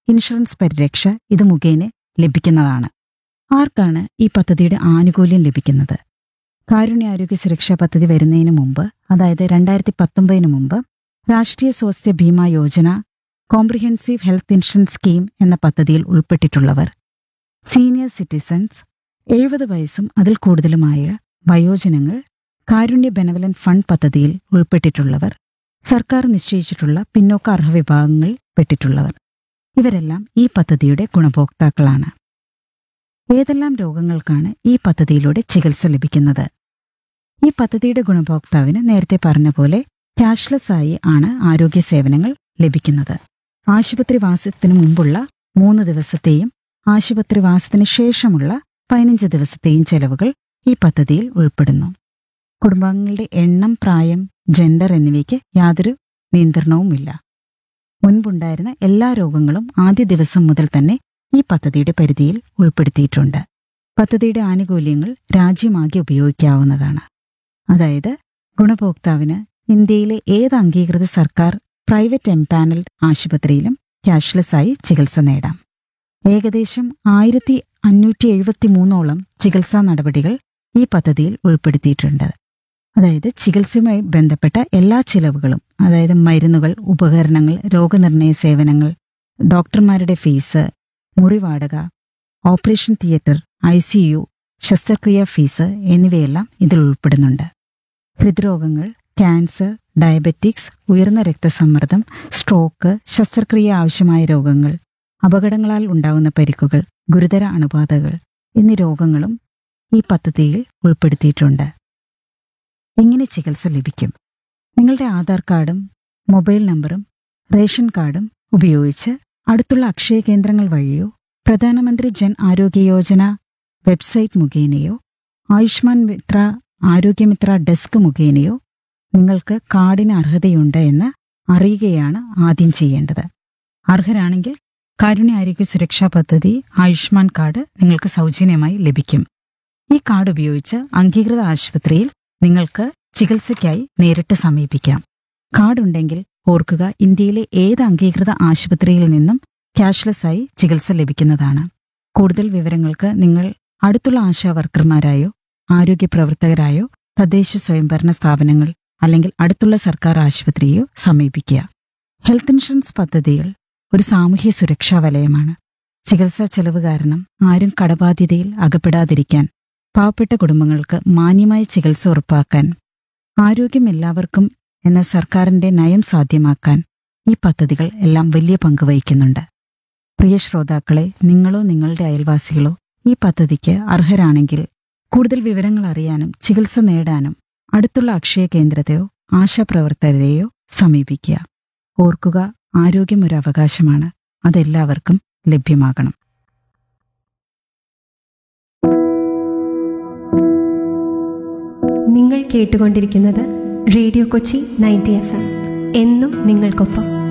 Insurance പരിരക്ഷ ഇത് മുഖേന ലഭിക്കുന്നതാണ്. ആർക്കാണ് ഈ പദ്ധതിയുടെ ആനുകൂല്യം ലഭിക്കുന്നത്? കാരുണ്യാരോഗ്യ സുരക്ഷാ പദ്ധതി വരുന്നതിന് മുമ്പ്, അതായത് 2019 മുമ്പ്, രാഷ്ട്രീയ Swasthya Bima Yojana comprehensive health insurance scheme എന്ന പദ്ധതിയിൽ ഉൾപ്പെട്ടിട്ടുള്ളവർ, സീനിയർ സിറ്റിസൺസ്, 70 വയസ്സും അതിൽ കൂടുതലുമായ വയോജനങ്ങൾ, കാരുണ്യ ബെനവലന്റ് ഫണ്ട് പദ്ധതിയിൽ ഉൾപ്പെട്ടിട്ടുള്ളവർ, സർക്കാർ നിശ്ചയിച്ചിട്ടുള്ള പിന്നോക്ക അർഹ വിഭാഗങ്ങളിൽ പെട്ടിട്ടുള്ളവർ, ഇവരെല്ലാം ഈ പദ്ധതിയുടെ ഗുണഭോക്താക്കളാണ്. ഏതെല്ലാം രോഗങ്ങൾക്കാണ് ഈ പദ്ധതിയിലൂടെ ചികിത്സ ലഭിക്കുന്നത്? ഈ പദ്ധതിയുടെ ഗുണഭോക്താവിന് നേരത്തെ പറഞ്ഞ പോലെ ക്യാഷ്ലെസ് ആയി ആണ് ആരോഗ്യ സേവനങ്ങൾ ലഭിക്കുന്നത്. ആശുപത്രിവാസത്തിനു മുമ്പുള്ള 3 ദിവസത്തെയും ആശുപത്രിവാസത്തിന് ശേഷമുള്ള 15 ദിവസത്തെയും ചെലവുകൾ ഈ പദ്ധതിയിൽ ഉൾപ്പെടുന്നു. കുടുംബാംഗങ്ങളുടെ എണ്ണം, പ്രായം, ജെൻഡർ എന്നിവയ്ക്ക് യാതൊരു നിയന്ത്രണവുമില്ല. മുൻപുണ്ടായിരുന്ന എല്ലാ രോഗങ്ങളും ആദ്യ ദിവസം മുതൽ തന്നെ ഈ പദ്ധതിയുടെ പരിധിയിൽ ഉൾപ്പെടുത്തിയിട്ടുണ്ട്. പദ്ധതിയുടെ ആനുകൂല്യങ്ങൾ രാജ്യമാകെ ഉപയോഗിക്കാവുന്നതാണ്. അതായത് ഗുണഭോക്താവിന് ഇന്ത്യയിലെ ഏത് അംഗീകൃത സർക്കാർ പ്രൈവറ്റ് എംപാനൽഡ് ആശുപത്രിയിലും ക്യാഷ്ലെസ് ആയി ചികിത്സ നേടാം. ഏകദേശം 1573 ചികിത്സാ നടപടികൾ ഈ പദ്ധതിയിൽ ഉൾപ്പെടുത്തിയിട്ടുണ്ട്. അതായത് ചികിത്സയുമായി ബന്ധപ്പെട്ട എല്ലാ ചിലവുകളും, അതായത് മരുന്നുകൾ, ഉപകരണങ്ങൾ, രോഗനിർണയ സേവനങ്ങൾ, ഡോക്ടർമാരുടെ ഫീസ്, മുറി വാടക, ഓപ്പറേഷൻ തിയേറ്റർ, ICU, ശസ്ത്രക്രിയാ ഫീസ് എന്നിവയെല്ലാം ഇതിൽ ഉൾപ്പെടുന്നുണ്ട്. ഹൃദ്രോഗങ്ങൾ, ക്യാൻസർ, ഡയബറ്റിക്സ്, ഉയർന്ന രക്തസമ്മർദ്ദം, സ്ട്രോക്ക്, ശസ്ത്രക്രിയ ആവശ്യമായ രോഗങ്ങൾ, അപകടങ്ങളാൽ ഉണ്ടാകുന്ന പരിക്കുകൾ, ഗുരുതര അണുബാധകൾ എന്നീ രോഗങ്ങളും ഈ പദ്ധതിയിൽ ഉൾപ്പെടുത്തിയിട്ടുണ്ട്. എങ്ങനെ ചികിത്സ ലഭിക്കും? നിങ്ങളുടെ ആധാർ കാർഡും മൊബൈൽ നമ്പറും റേഷൻ കാർഡും ഉപയോഗിച്ച് അടുത്തുള്ള അക്ഷയ കേന്ദ്രങ്ങൾ വഴിയോ പ്രധാനമന്ത്രി ജൻ ആരോഗ്യ യോജന വെബ്സൈറ്റ് മുഖേനയോ ആയുഷ്മാൻ മിത്ര ആരോഗ്യമിത്ര ഡെസ്ക് മുഖേനയോ നിങ്ങൾക്ക് കാർഡിന് അർഹതയുണ്ട് എന്ന് അറിയുകയാണ് ആദ്യം ചെയ്യേണ്ടത്. അർഹരാണെങ്കിൽ കാരുണ്യാരോഗ്യ സുരക്ഷാ പദ്ധതി ആയുഷ്മാൻ കാർഡ് നിങ്ങൾക്ക് സൗജന്യമായി ലഭിക്കും. ഈ കാർഡ് ഉപയോഗിച്ച് അംഗീകൃത ആശുപത്രിയിൽ നിങ്ങൾക്ക് ചികിത്സയ്ക്കായി നേരിട്ട് സമീപിക്കാം. കാർഡുണ്ടെങ്കിൽ ഓർക്കുക, ഇന്ത്യയിലെ ഏത് അംഗീകൃത ആശുപത്രിയിൽ നിന്നും ക്യാഷ്ലെസ് ആയി ചികിത്സ ലഭിക്കുന്നതാണ്. കൂടുതൽ വിവരങ്ങൾക്ക് നിങ്ങൾ അടുത്തുള്ള ആശാ വർക്കർമാരായോ ആരോഗ്യ പ്രവർത്തകരായോ തദ്ദേശ സ്വയംഭരണ സ്ഥാപനങ്ങൾ അല്ലെങ്കിൽ അടുത്തുള്ള സർക്കാർ ആശുപത്രിയോ സമീപിക്കുക. ഹെൽത്ത് ഇൻഷുറൻസ് പദ്ധതികൾ ഒരു സാമൂഹ്യ സുരക്ഷാ വലയമാണ്. ചികിത്സാ ചെലവ് കാരണം ആരും കടബാധ്യതയിൽ അകപ്പെടാതിരിക്കാൻ, പാവപ്പെട്ട കുടുംബങ്ങൾക്ക് മാന്യമായ ചികിത്സ ഉറപ്പാക്കാൻ, ആരോഗ്യം എല്ലാവർക്കും എന്ന സർക്കാരിന്റെ നയം സാധ്യമാക്കാൻ ഈ പദ്ധതികൾ എല്ലാം വലിയ പങ്ക് വഹിക്കുന്നുണ്ട്. പ്രിയ ശ്രോതാക്കളെ, നിങ്ങളോ നിങ്ങളുടെ അയൽവാസികളോ ഈ പദ്ധതിക്ക് അർഹരാണെങ്കിൽ കൂടുതൽ വിവരങ്ങൾ അറിയാനും ചികിത്സ നേടാനും അടുത്തുള്ള അക്ഷയ കേന്ദ്രത്തെയോ ആശാപ്രവർത്തകരെയോ സമീപിക്കുക. ഓർക്കുക, ആരോഗ്യം ഒരു അവകാശമാണ്. അതെല്ലാവർക്കും ലഭ്യമാകണം. നിങ്ങൾ കേട്ടുകൊണ്ടിരിക്കുന്നത് റേഡിയോ കൊച്ചി 90 FM. എന്നും നിങ്ങൾക്കൊപ്പം.